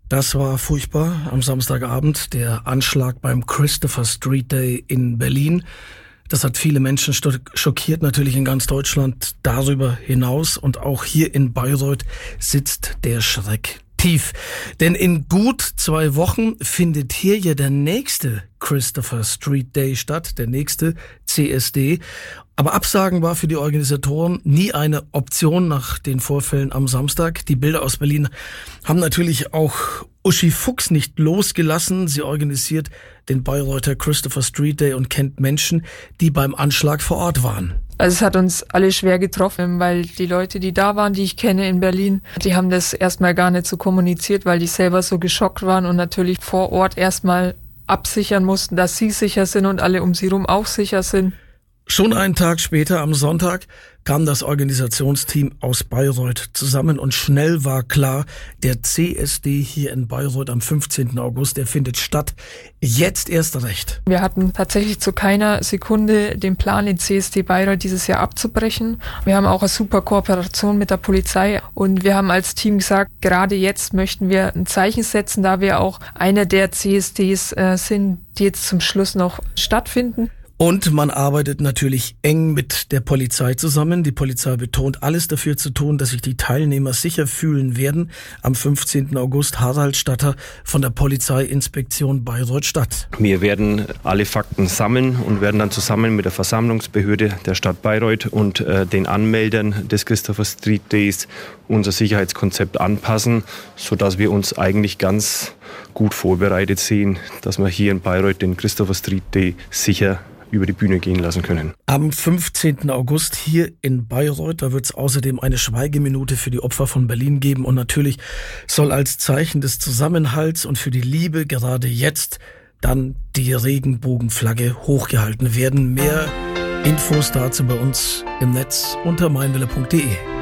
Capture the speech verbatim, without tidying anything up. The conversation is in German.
Das war furchtbar am Samstagabend, der Anschlag beim Christopher Street Day in Berlin. Das hat viele Menschen schockiert, natürlich in ganz Deutschland, darüber hinaus. Und auch hier in Bayreuth sitzt der Schreck tief. Denn in gut zwei Wochen findet hier ja der nächste Christopher Street Day statt, der nächste C S D. Aber Absagen war für die Organisatoren nie eine Option nach den Vorfällen am Samstag. Die Bilder aus Berlin haben natürlich auch Uschi Fuchs nicht losgelassen. Sie organisiert den Bayreuther Christopher Street Day und kennt Menschen, die beim Anschlag vor Ort waren. Also es hat uns alle schwer getroffen, weil die Leute, die da waren, die ich kenne in Berlin, die haben das erstmal gar nicht so kommuniziert, weil die selber so geschockt waren und natürlich vor Ort erstmal absichern mussten, dass sie sicher sind und alle um sie rum auch sicher sind. Schon einen Tag später, am Sonntag, kam das Organisationsteam aus Bayreuth zusammen und schnell war klar, der C S D hier in Bayreuth am fünfzehnten August, der findet statt. Jetzt erst recht. Wir hatten tatsächlich zu keiner Sekunde den Plan, den C S D Bayreuth dieses Jahr abzubrechen. Wir haben auch eine super Kooperation mit der Polizei und wir haben als Team gesagt, gerade jetzt möchten wir ein Zeichen setzen, da wir auch einer der C S Ds äh, sind, die jetzt zum Schluss noch stattfinden. Und man arbeitet natürlich eng mit der Polizei zusammen. Die Polizei betont, alles dafür zu tun, dass sich die Teilnehmer sicher fühlen werden. Am fünfzehnten August Harald Statter von der Polizeiinspektion Bayreuth-Stadt. Wir werden alle Fakten sammeln und werden dann zusammen mit der Versammlungsbehörde der Stadt Bayreuth und äh, den Anmeldern des Christopher Street Days unser Sicherheitskonzept anpassen, sodass wir uns eigentlich ganz gut vorbereitet sehen, dass wir hier in Bayreuth den Christopher Street Day sicher über die Bühne gehen lassen können. Am fünfzehnten August hier in Bayreuth, da wird es außerdem eine Schweigeminute für die Opfer von Berlin geben und natürlich soll als Zeichen des Zusammenhalts und für die Liebe gerade jetzt dann die Regenbogenflagge hochgehalten werden. Mehr Infos dazu bei uns im Netz unter meinwille punkt de.